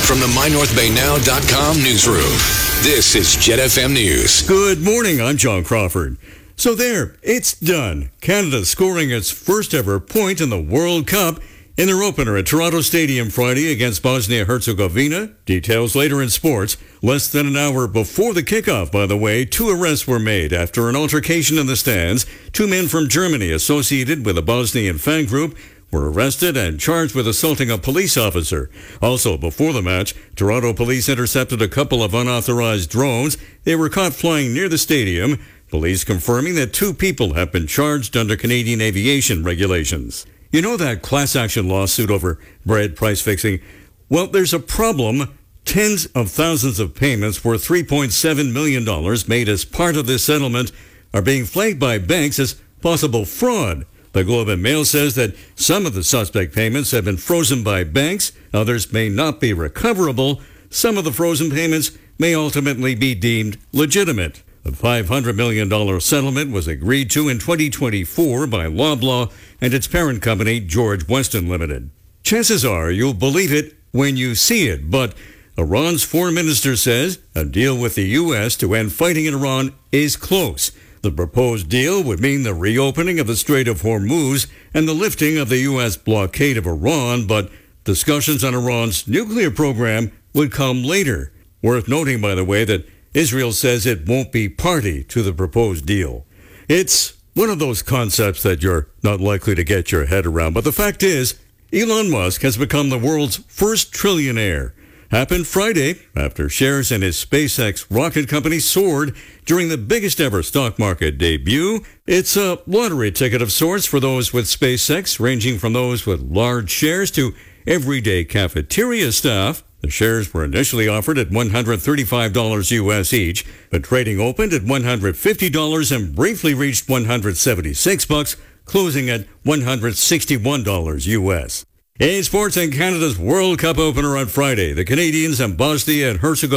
From the MyNorthBayNow.com newsroom, this is Jet FM News. Good morning, I'm John Crawford. So there, it's done. Canada scoring its first ever point in the World Cup in their opener at Toronto Stadium Friday against Bosnia-Herzegovina. Details later in sports. Less than an hour before the kickoff, by the way, 2 arrests were made after an altercation in the stands. 2 men from Germany associated with a Bosnian fan group were arrested and charged with assaulting a police officer. Also, before the match, Toronto police intercepted a couple of unauthorized drones. They were caught flying near the stadium. Police confirming that 2 people have been charged under Canadian aviation regulations. You know that class action lawsuit over bread price fixing? Well, there's a problem. Tens of thousands of payments worth $3.7 million made as part of this settlement are being flagged by banks as possible fraud. The Globe and Mail says that some of the suspect payments have been frozen by banks. Others may not be recoverable. Some of the frozen payments may ultimately be deemed legitimate. The $500 million settlement was agreed to in 2024 by Loblaw and its parent company, George Weston Limited. Chances are you'll believe it when you see it, but Iran's foreign minister says a deal with the U.S. to end fighting in Iran is close. The proposed deal would mean the reopening of the Strait of Hormuz and the lifting of the U.S. blockade of Iran, but discussions on Iran's nuclear program would come later. Worth noting, by the way, that Israel says it won't be party to the proposed deal. It's one of those concepts that you're not likely to get your head around. But the fact is, Elon Musk has become the world's first trillionaire. Happened Friday after shares in his SpaceX rocket company soared during the biggest ever stock market debut. It's a lottery ticket of sorts for those with SpaceX, ranging from those with large shares to everyday cafeteria staff. The shares were initially offered at $135 US each, but trading opened at $150 and briefly reached $176, closing at $161 US. In sports, and Canada's World Cup opener on Friday, the Canadians and Bosnia and Herzegovina